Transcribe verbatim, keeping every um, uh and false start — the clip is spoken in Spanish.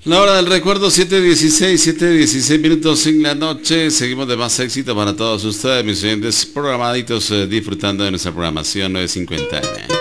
La hora del recuerdo, siete dieciséis, siete dieciséis minutos en la noche. Seguimos de más éxito para todos ustedes, mis oyentes programaditos, eh, disfrutando de nuestra programación nueve cincuenta M.